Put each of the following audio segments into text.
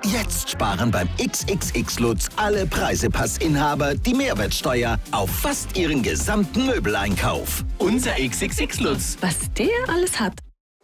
Jetzt sparen beim XXX Lutz alle Preisepassinhaber die Mehrwertsteuer auf fast ihren gesamten Möbeleinkauf. Unser XXX Lutz. Was der alles hat.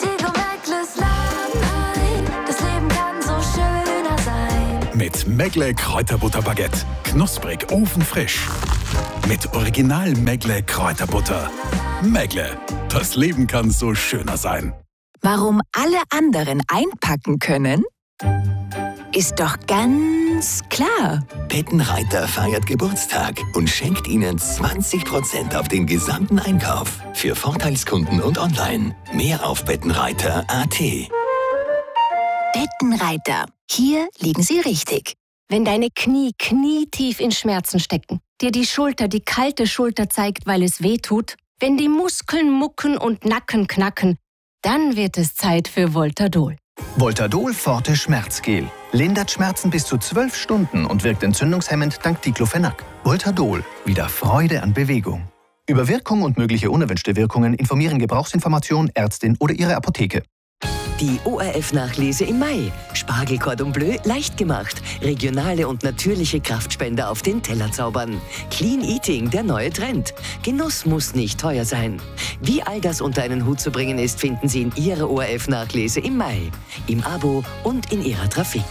Das Leben kann so schöner sein. Mit Megle Kräuterbutterbaguette. Knusprig, ofenfrisch. Mit Original Megle Kräuterbutter. Megle. Das Leben kann so schöner sein. Warum alle anderen einpacken können? Ist doch ganz klar. Bettenreiter feiert Geburtstag und schenkt Ihnen 20% auf den gesamten Einkauf. Für Vorteilskunden und online. Mehr auf bettenreiter.at. Bettenreiter. Hier liegen Sie richtig. Wenn deine Knie knietief in Schmerzen stecken, dir die Schulter die kalte Schulter zeigt, weil es weh tut, wenn die Muskeln mucken und Nacken knacken, dann wird es Zeit für Voltadol. Voltadol Forte Schmerzgel. Lindert Schmerzen bis zu 12 Stunden und wirkt entzündungshemmend dank Diclofenac. Voltadol. Wieder Freude an Bewegung. Über Wirkung und mögliche unerwünschte Wirkungen informieren Gebrauchsinformation, Ärztin oder Ihre Apotheke. Die ORF-Nachlese im Mai. Spargel Cordon Bleu leicht gemacht. Regionale und natürliche Kraftspender auf den Teller zaubern. Clean Eating, der neue Trend. Genuss muss nicht teuer sein. Wie all das unter einen Hut zu bringen ist, finden Sie in Ihrer ORF-Nachlese im Mai. Im Abo und in Ihrer Trafik.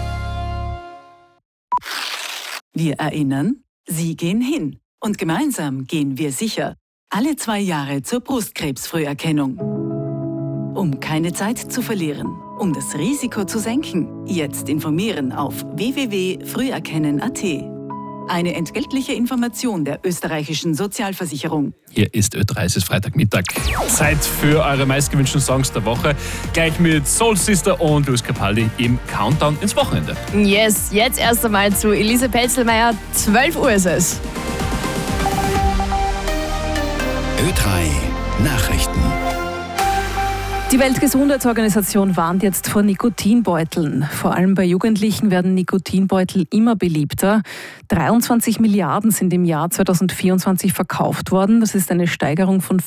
Wir erinnern, Sie gehen hin. Und gemeinsam gehen wir sicher. Alle 2 Jahre zur Brustkrebsfrüherkennung. Um keine Zeit zu verlieren, um das Risiko zu senken, jetzt informieren auf www.früherkennen.at. Eine entgeltliche Information der österreichischen Sozialversicherung. Hier ist Ö3, es ist Freitagmittag. Zeit für eure meistgewünschten Songs der Woche. Gleich mit Soul Sister und Luis Capaldi im Countdown ins Wochenende. Yes, jetzt erst einmal zu Elise Pelzelmeier. 12 Uhr ist es. Ö3 Nachrichten. Die Weltgesundheitsorganisation warnt jetzt vor Nikotinbeuteln. Vor allem bei Jugendlichen werden Nikotinbeutel immer beliebter. 23 Milliarden sind im Jahr 2024 verkauft worden. Das ist eine Steigerung von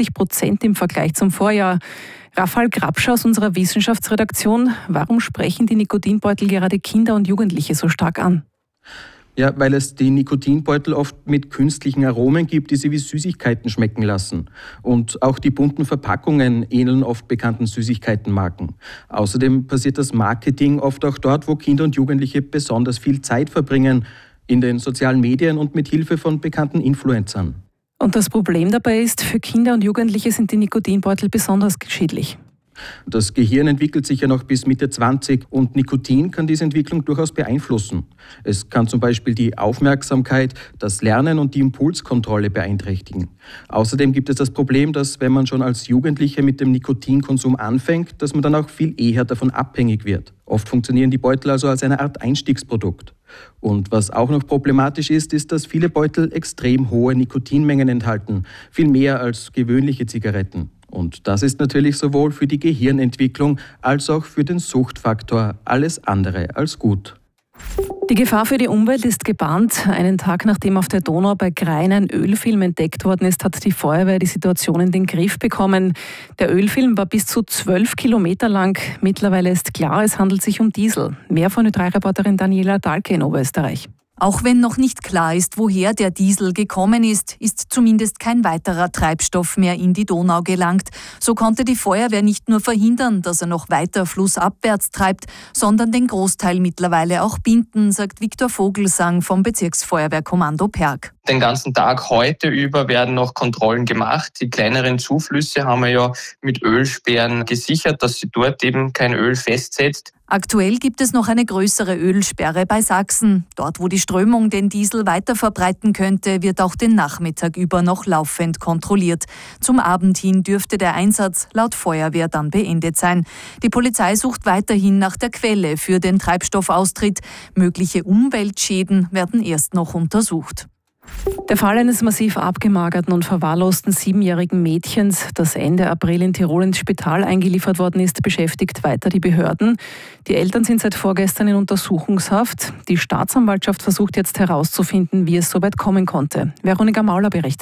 50% im Vergleich zum Vorjahr. Raphael Grabscher aus unserer Wissenschaftsredaktion. Warum sprechen die Nikotinbeutel gerade Kinder und Jugendliche so stark an? Ja, weil es die Nikotinbeutel oft mit künstlichen Aromen gibt, die sie wie Süßigkeiten schmecken lassen. Und auch die bunten Verpackungen ähneln oft bekannten Süßigkeitenmarken. Außerdem passiert das Marketing oft auch dort, wo Kinder und Jugendliche besonders viel Zeit verbringen, in den sozialen Medien und mit Hilfe von bekannten Influencern. Und das Problem dabei ist, für Kinder und Jugendliche sind die Nikotinbeutel besonders schädlich. Das Gehirn entwickelt sich ja noch bis Mitte 20 und Nikotin kann diese Entwicklung durchaus beeinflussen. Es kann zum Beispiel die Aufmerksamkeit, das Lernen und die Impulskontrolle beeinträchtigen. Außerdem gibt es das Problem, dass wenn man schon als Jugendlicher mit dem Nikotinkonsum anfängt, dass man dann auch viel eher davon abhängig wird. Oft funktionieren die Beutel also als eine Art Einstiegsprodukt. Und was auch noch problematisch ist, ist, dass viele Beutel extrem hohe Nikotinmengen enthalten, viel mehr als gewöhnliche Zigaretten. Und das ist natürlich sowohl für die Gehirnentwicklung als auch für den Suchtfaktor alles andere als gut. Die Gefahr für die Umwelt ist gebahnt. Einen Tag nachdem auf der Donau bei Grein ein Ölfilm entdeckt worden ist, hat die Feuerwehr die Situation in den Griff bekommen. Der Ölfilm war bis zu 12 Kilometer lang. Mittlerweile ist klar, es handelt sich um Diesel. Mehr von Ö3-Reporterin Daniela Dahlke in Oberösterreich. Auch wenn noch nicht klar ist, woher der Diesel gekommen ist zumindest kein weiterer Treibstoff mehr in die Donau gelangt. So konnte die Feuerwehr nicht nur verhindern, dass er noch weiter flussabwärts treibt, sondern den Großteil mittlerweile auch binden, sagt Viktor Vogelsang vom Bezirksfeuerwehrkommando Perg. Den ganzen Tag heute über werden noch Kontrollen gemacht. Die kleineren Zuflüsse haben wir ja mit Ölsperren gesichert, dass sie dort eben kein Öl festsetzt. Aktuell gibt es noch eine größere Ölsperre bei Sachsen. Dort, wo die Strömung den Diesel weiter verbreiten könnte, wird auch den Nachmittag über noch laufend kontrolliert. Zum Abend hin dürfte der Einsatz laut Feuerwehr dann beendet sein. Die Polizei sucht weiterhin nach der Quelle für den Treibstoffaustritt. Mögliche Umweltschäden werden erst noch untersucht. Der Fall eines massiv abgemagerten und verwahrlosten 7-jährigen Mädchens, das Ende April in Tirol ins Spital eingeliefert worden ist, beschäftigt weiter die Behörden. Die Eltern sind seit vorgestern in Untersuchungshaft. Die Staatsanwaltschaft versucht jetzt herauszufinden, wie es so weit kommen konnte. Veronika Mauler berichtet.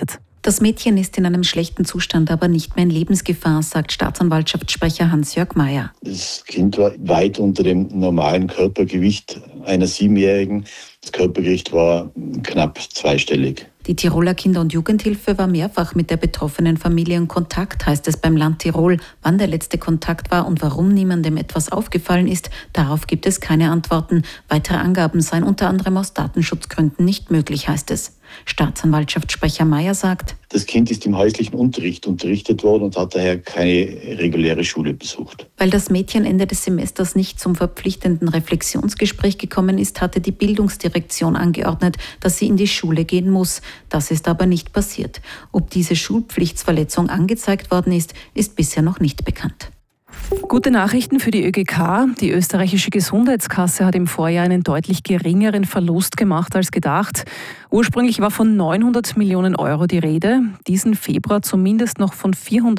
Das Mädchen ist in einem schlechten Zustand, aber nicht mehr in Lebensgefahr, sagt Staatsanwaltschaftssprecher Hans-Jörg Mayer. Das Kind war weit unter dem normalen Körpergewicht einer 7-Jährigen. Das Körpergewicht war knapp zweistellig. Die Tiroler Kinder- und Jugendhilfe war mehrfach mit der betroffenen Familie in Kontakt, heißt es beim Land Tirol. Wann der letzte Kontakt war und warum niemandem etwas aufgefallen ist, darauf gibt es keine Antworten. Weitere Angaben seien unter anderem aus Datenschutzgründen nicht möglich, heißt es. Staatsanwaltschaftssprecher Mayer sagt: Das Kind ist im häuslichen Unterricht unterrichtet worden und hat daher keine reguläre Schule besucht. Weil das Mädchen Ende des Semesters nicht zum verpflichtenden Reflexionsgespräch gekommen ist, hatte die Bildungsdirektion angeordnet, dass sie in die Schule gehen muss. Das ist aber nicht passiert. Ob diese Schulpflichtsverletzung angezeigt worden ist, ist bisher noch nicht bekannt. Gute Nachrichten für die ÖGK. Die österreichische Gesundheitskasse hat im Vorjahr einen deutlich geringeren Verlust gemacht als gedacht. Ursprünglich war von 900 Millionen Euro die Rede, diesen Februar zumindest noch von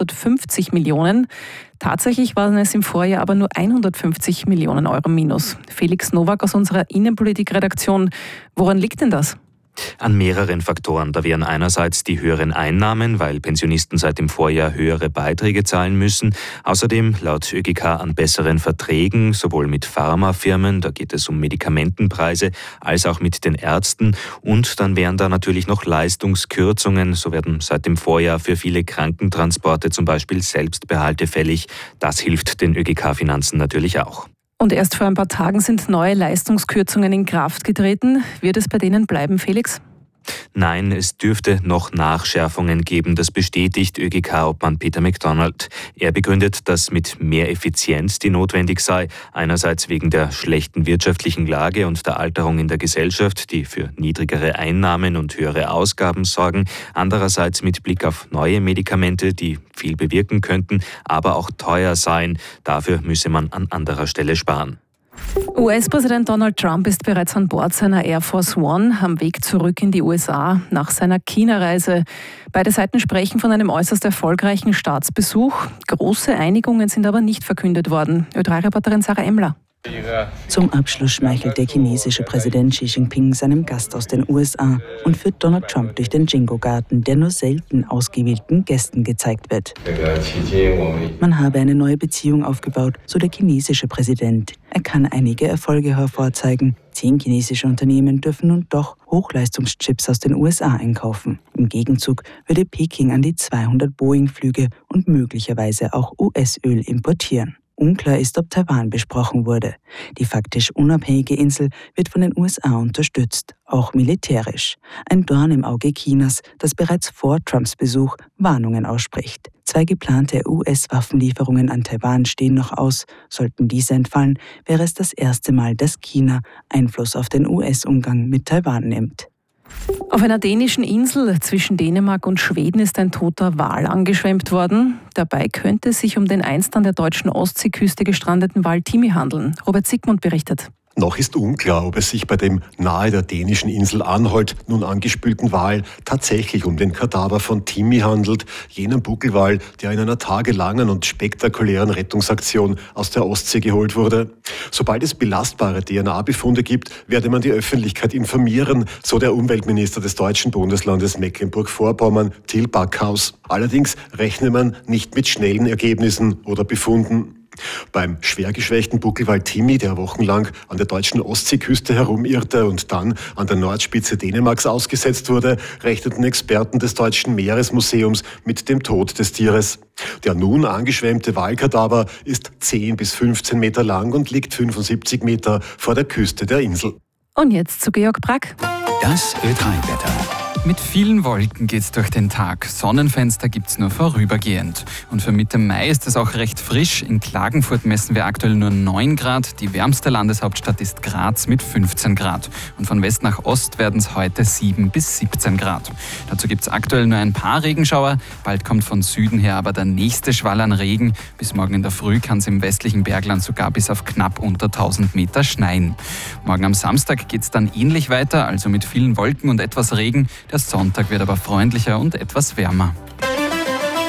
450 Millionen. Tatsächlich waren es im Vorjahr aber nur 150 Millionen Euro minus. Felix Nowak aus unserer Innenpolitikredaktion. Woran liegt denn das? An mehreren Faktoren. Da wären einerseits die höheren Einnahmen, weil Pensionisten seit dem Vorjahr höhere Beiträge zahlen müssen. Außerdem laut ÖGK an besseren Verträgen, sowohl mit Pharmafirmen, da geht es um Medikamentenpreise, als auch mit den Ärzten. Und dann wären da natürlich noch Leistungskürzungen. So werden seit dem Vorjahr für viele Krankentransporte zum Beispiel Selbstbehalte fällig. Das hilft den ÖGK-Finanzen natürlich auch. Und erst vor ein paar Tagen sind neue Leistungskürzungen in Kraft getreten. Wird es bei denen bleiben, Felix? Nein, es dürfte noch Nachschärfungen geben. Das bestätigt ÖGK-Obmann Peter McDonald. Er begründet, dass mit mehr Effizienz, die notwendig sei, einerseits wegen der schlechten wirtschaftlichen Lage und der Alterung in der Gesellschaft, die für niedrigere Einnahmen und höhere Ausgaben sorgen, andererseits mit Blick auf neue Medikamente, die viel bewirken könnten, aber auch teuer seien. Dafür müsse man an anderer Stelle sparen. US-Präsident Donald Trump ist bereits an Bord seiner Air Force One am Weg zurück in die USA nach seiner China-Reise. Beide Seiten sprechen von einem äußerst erfolgreichen Staatsbesuch. Große Einigungen sind aber nicht verkündet worden. Ö3-Reporterin Sarah Emmler. Zum Abschluss schmeichelt der chinesische Präsident Xi Jinping seinem Gast aus den USA und führt Donald Trump durch den Jingo-Garten, der nur selten ausgewählten Gästen gezeigt wird. Man habe eine neue Beziehung aufgebaut, so der chinesische Präsident. Er kann einige Erfolge hervorzeigen. 10 chinesische Unternehmen dürfen nun doch Hochleistungschips aus den USA einkaufen. Im Gegenzug würde Peking an die 200 Boeing-Flüge und möglicherweise auch US-Öl importieren. Unklar ist, ob Taiwan besprochen wurde. Die faktisch unabhängige Insel wird von den USA unterstützt, auch militärisch. Ein Dorn im Auge Chinas, das bereits vor Trumps Besuch Warnungen ausspricht. 2 geplante US-Waffenlieferungen an Taiwan stehen noch aus. Sollten diese entfallen, wäre es das erste Mal, dass China Einfluss auf den US-Umgang mit Taiwan nimmt. Auf einer dänischen Insel zwischen Dänemark und Schweden ist ein toter Wal angeschwemmt worden. Dabei könnte es sich um den einst an der deutschen Ostseeküste gestrandeten Wal Timi handeln. Robert Sigmund berichtet. Noch ist unklar, ob es sich bei dem nahe der dänischen Insel Anholt nun angespülten Wal tatsächlich um den Kadaver von Timi handelt, jenem Buckelwal, der in einer tagelangen und spektakulären Rettungsaktion aus der Ostsee geholt wurde. Sobald es belastbare DNA-Befunde gibt, werde man die Öffentlichkeit informieren, so der Umweltminister des deutschen Bundeslandes Mecklenburg-Vorpommern, Till Backhaus. Allerdings rechne man nicht mit schnellen Ergebnissen oder Befunden. Beim schwer geschwächten Buckelwal Timi, der wochenlang an der deutschen Ostseeküste herumirrte und dann an der Nordspitze Dänemarks ausgesetzt wurde, rechneten Experten des Deutschen Meeresmuseums mit dem Tod des Tieres. Der nun angeschwemmte Walkadaver ist 10 bis 15 Meter lang und liegt 75 Meter vor der Küste der Insel. Und jetzt zu Georg Brack. Das Ö3-Wetter. Mit vielen Wolken geht's durch den Tag. Sonnenfenster gibt's nur vorübergehend. Und für Mitte Mai ist es auch recht frisch. In Klagenfurt messen wir aktuell nur 9 Grad. Die wärmste Landeshauptstadt ist Graz mit 15 Grad. Und von West nach Ost werden es heute 7 bis 17 Grad. Dazu gibt's aktuell nur ein paar Regenschauer. Bald kommt von Süden her aber der nächste Schwall an Regen. Bis morgen in der Früh kann es im westlichen Bergland sogar bis auf knapp unter 1000 Meter schneien. Morgen am Samstag geht's dann ähnlich weiter, also mit vielen Wolken und etwas Regen. Der Sonntag wird aber freundlicher und etwas wärmer.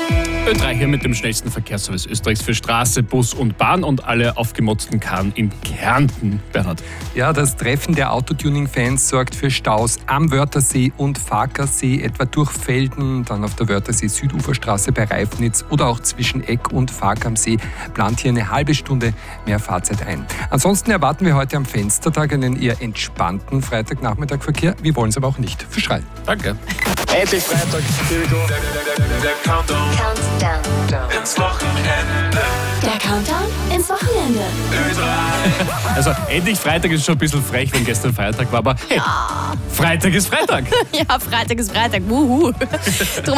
Ö3 hier mit dem schnellsten Verkehrsservice Österreichs für Straße, Bus und Bahn und alle aufgemotzten Karren in Kärnten. Bernhard. Ja, das Treffen der Autotuning-Fans sorgt für Staus am Wörthersee und Farkasee, etwa durch Velden, dann auf der Wörthersee-Süduferstraße bei Reifnitz oder auch zwischen Eck und Fark am See plant hier eine halbe Stunde mehr Fahrzeit ein. Ansonsten erwarten wir heute am Fenstertag einen eher entspannten Freitagnachmittagverkehr. Wir wollen es aber auch nicht verschreien. Danke. Endlich Freitag, der Countdown ins Wochenende. Der Countdown ins Wochenende. Ö3. Also endlich Freitag ist schon ein bisschen frech, wenn gestern Feiertag war, aber hey, Freitag ist Freitag. Ja, Freitag ist Freitag. Wuhu.